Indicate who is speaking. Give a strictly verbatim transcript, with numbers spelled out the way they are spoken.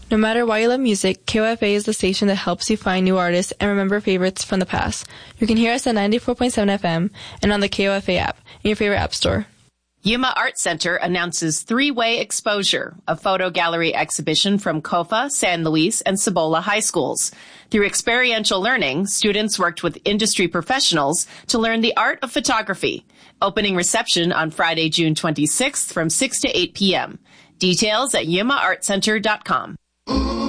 Speaker 1: No matter why you love music, K O F A is the station that helps you find new artists and remember favorites from the past. You can hear us at ninety-four point seven F M and on the K O F A app in your favorite app store.
Speaker 2: Yuma Art Center announces Three-Way Exposure, a photo gallery exhibition from C O F A, San Luis, and Cibola high schools. Through experiential learning, students worked with industry professionals to learn the art of photography. Opening reception on Friday, June twenty-sixth from six to eight p.m. Details at yuma art center dot com.